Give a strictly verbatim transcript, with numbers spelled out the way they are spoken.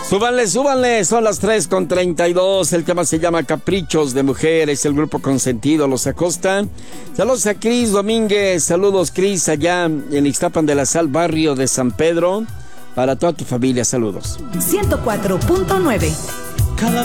Súbanle, súbanle, son las tres con treinta y dos. El tema se llama Caprichos de Mujeres, el grupo Consentido los acosta. Saludos a Cris Domínguez, saludos Cris allá en Ixtapan de la Sal, barrio de San Pedro. Para toda tu familia, saludos. ciento cuatro punto nueve. Cada